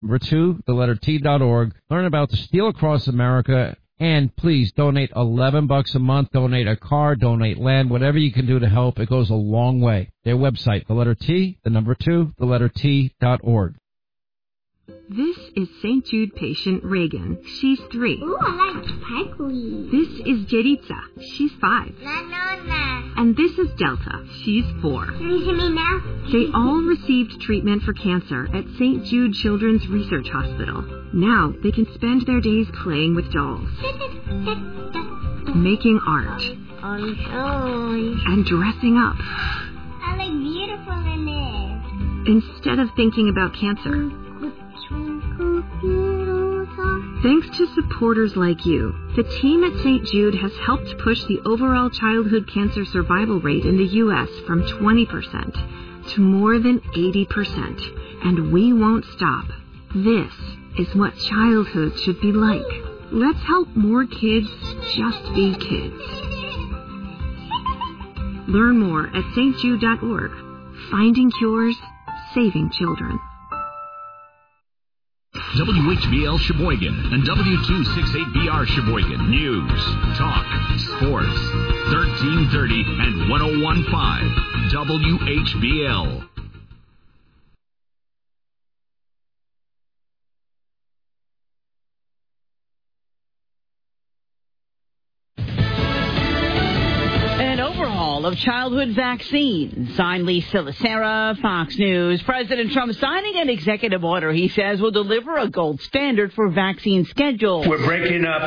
number 2, the letter T.org. Learn about the Steal Across America. And please donate $11 a month, donate a car, donate land, whatever you can do to help. It goes a long way. Their website, the letter T, the number 2, the letter T.org. This is St. Jude patient Reagan. She's 3. Ooh, I like sparkly. This is Jeritza. She's 5. Banana. And this is Delta. She's 4. Can you see me now? They all received treatment for cancer at St. Jude Children's Research Hospital. Now they can spend their days playing with dolls, making art, and dressing up. I look beautiful in it. Instead of thinking about cancer. Thanks to supporters like you, the team at St. Jude has helped push the overall childhood cancer survival rate in the U.S. from 20% to more than 80%. And we won't stop. This is what childhood should be like. Let's help more kids just be kids. Learn more at stjude.org. Finding cures, saving children. WHBL Sheboygan and W268BR Sheboygan. News, talk, sports. 1330 and 1015. WHBL. Of childhood vaccines. I'm Lisa Lacera, Fox News. President Trump signing an executive order he says will deliver a gold standard for vaccine schedules. We're breaking up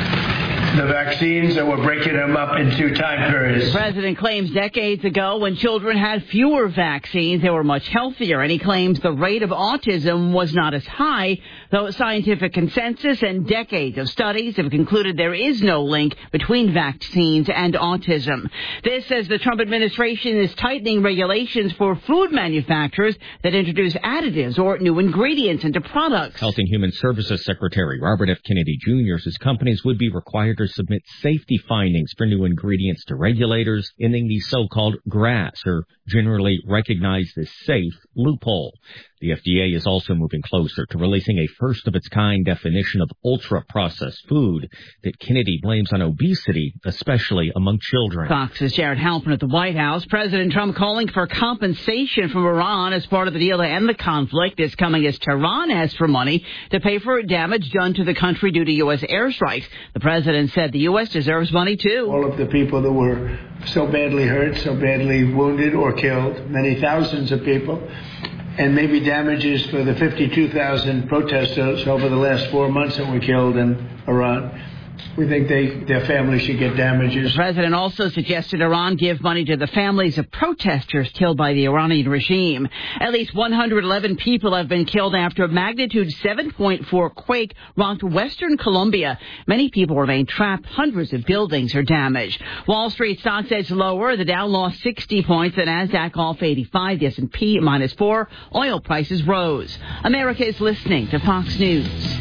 the vaccines and we're breaking them up into time periods. The president claims decades ago when children had fewer vaccines, they were much healthier, and he claims the rate of autism was not as high, though scientific consensus and decades of studies have concluded there is no link between vaccines and autism. This as the Trump administration is tightening regulations for food manufacturers that introduce additives or new ingredients into products. Health and Human Services Secretary Robert F. Kennedy Jr. says companies would be required to submit safety findings for new ingredients to regulators, ending the so-called GRAS, or generally recognized as safe, loophole. The FDA is also moving closer to releasing a first-of-its-kind definition of ultra-processed food that Kennedy blames on obesity, especially among children. Fox's Jared Halpern at the White House. President Trump calling for compensation from Iran as part of the deal to end the conflict is coming as Tehran asks for money to pay for damage done to the country due to U.S. airstrikes. The president said the U.S. deserves money, too. All of the people that were so badly hurt, so badly wounded or killed, many thousands of people, and maybe damages for the 52,000 protesters over the last 4 months that were killed in Iran. We think their families should get damages. The president also suggested Iran give money to the families of protesters killed by the Iranian regime. At least 111 people have been killed after a magnitude 7.4 quake rocked western Colombia. Many people remain trapped. Hundreds of buildings are damaged. Wall Street stocks edged lower. The Dow lost 60 points. The Nasdaq off 85. The S&P -4. Oil prices rose. America is listening to Fox News.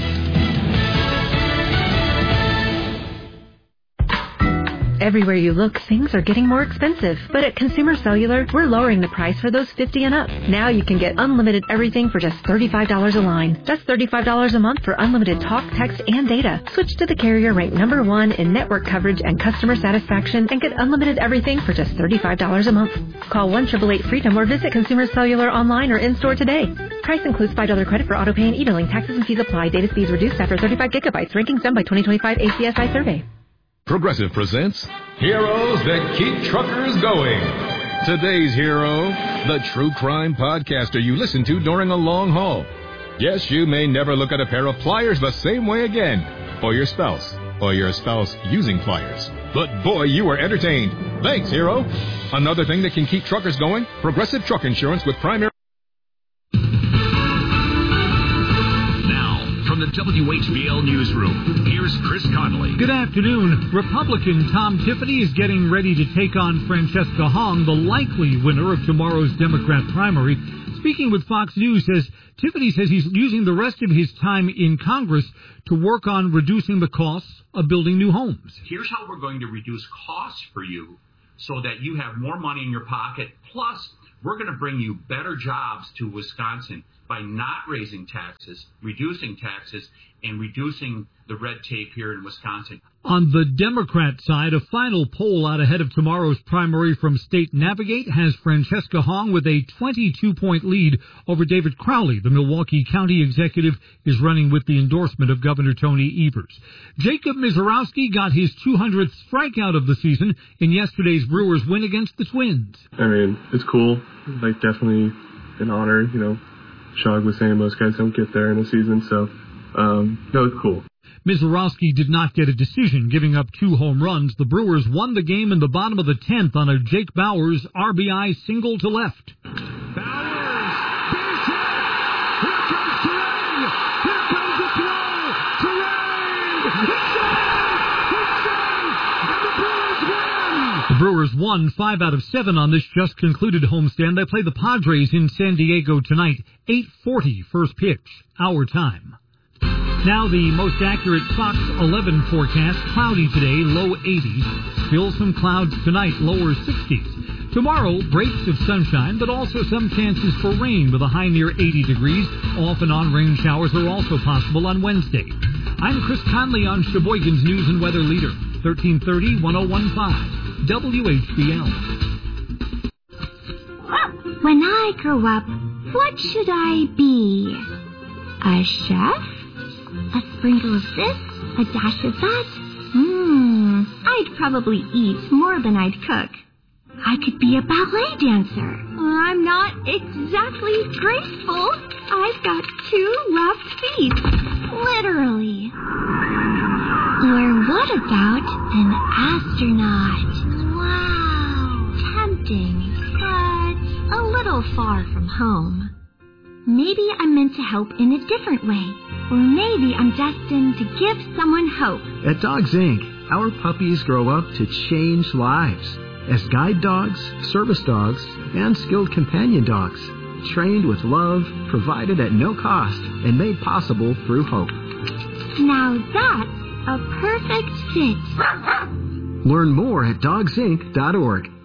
Everywhere you look, things are getting more expensive. But at Consumer Cellular, we're lowering the price for those 50 and up. Now you can get unlimited everything for just $35 a line. That's $35 a month for unlimited talk, text, and data. Switch to the carrier ranked #1 in network coverage and customer satisfaction and get unlimited everything for just $35 a month. Call 1-888-FREEDOM or visit Consumer Cellular online or in-store today. Price includes $5 credit for auto pay and e-billing. Taxes and fees apply. Data speeds reduced after 35 gigabytes. Rankings done by 2025 ACSI survey. Progressive presents Heroes That Keep Truckers Going. Today's hero, the true crime podcaster you listen to during a long haul. Yes, you may never look at a pair of pliers the same way again, or your spouse using pliers. But boy, you were entertained. Thanks, hero. Another thing that can keep truckers going, Progressive Truck Insurance with primary... From the WHBL Newsroom, here's Chris Connolly. Good afternoon. Republican Tom Tiffany is getting ready to take on Francesca Hong, the likely winner of tomorrow's Democrat primary. Speaking with Fox News, Tiffany says he's using the rest of his time in Congress to work on reducing the costs of building new homes. Here's how we're going to reduce costs for you so that you have more money in your pocket. Plus, we're going to bring you better jobs to Wisconsin by not raising taxes, reducing taxes, and reducing the red tape here in Wisconsin. On the Democrat side, a final poll out ahead of tomorrow's primary from State Navigate has Francesca Hong with a 22-point lead over David Crowley. The Milwaukee County executive is running with the endorsement of Governor Tony Evers. Jacob Misiorowski got his 200th strikeout of the season in yesterday's Brewers win against the Twins. I mean, it's cool. Like, definitely an honor. You know, Shog was saying most guys don't get there in a season, so no, it's cool. Misiorowski did not get a decision, giving up 2 home runs. The Brewers won the game in the bottom of the 10th on a Jake Bauers RBI single to left. Bauers, base hit. Here comes Terrain. Here comes the throw. Terrain. It's saved. And the Brewers win. The Brewers won 5 out of 7 on this just concluded homestand. They play the Padres in San Diego tonight, 8:40 first pitch, our time. Now the most accurate Fox 11 forecast. Cloudy today, low 80s. Still some clouds tonight, lower 60s. Tomorrow, breaks of sunshine, but also some chances for rain with a high near 80 degrees. Off and on rain showers are also possible on Wednesday. I'm Chris Conley on Sheboygan's News and Weather Leader, 1330 1015 WHBL. When I grow up, what should I be? A chef? A sprinkle of this, a dash of that. I'd probably eat more than I'd cook. I could be a ballet dancer. I'm not exactly graceful. I've got 2 left feet. Literally. Or what about an astronaut? Wow. Tempting, but a little far from home. Maybe I'm meant to help in a different way. Or maybe I'm destined to give someone hope. At Dogs Inc., our puppies grow up to change lives as guide dogs, service dogs, and skilled companion dogs, trained with love, provided at no cost, and made possible through hope. Now that's a perfect fit. Learn more at dogsinc.org.